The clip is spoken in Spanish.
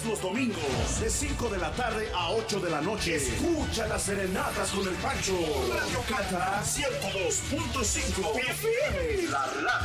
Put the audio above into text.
todos los domingos, de 5 de la tarde a 8 de la noche. Escucha las serenatas con el Pancho. Radio Cata 102.5 FM. La